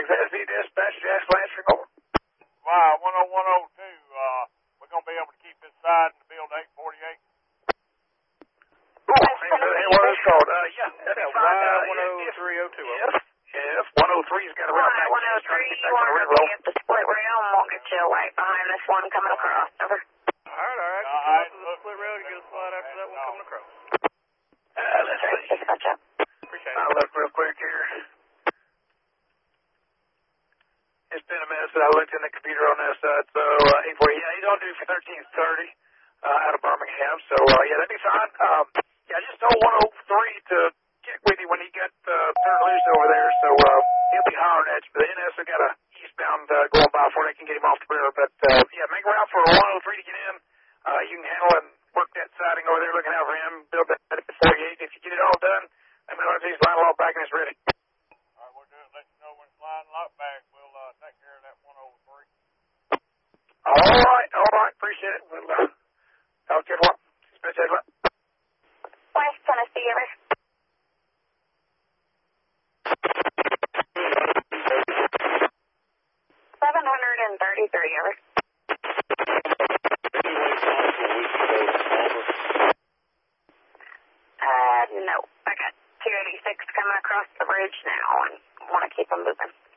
XSC dispatch, Jack Blanchard, over. Wow, 10102, we're going to be able to keep this side in the build 848. Ooh, hey, what is it called? Yeah, that's Y10302. Yes, 103's got a red. 103, you want to be at the split rail, and we'll get you right behind this one coming across. Over. All right. The split rail to get a slide after that one coming across. Let's see. Gotcha. Appreciate it. I'll look real quick here. It's been a minute since I looked in the computer on that side. So, 840, yeah, he's on duty for 1330 out of Birmingham. So, yeah, that'd be fine. Yeah, I just told 103 to check with you when he got turned loose over there. So, he'll be hollering at you. But the NS have got a eastbound going by before they can get him off the rail. But, yeah, make a route for 103 to get in. You can handle and work that siding over there, looking out for him, build that at 48. If you get it all done, let me know if he's line lock back and it's ready. All right, we'll do it. Let you know when it's line lock back. We'll take care of that 103. All right. Appreciate it. We'll talk to you tomorrow. West Tennessee, over. $733, over. No. I got 286 coming across the bridge now and want to keep them moving.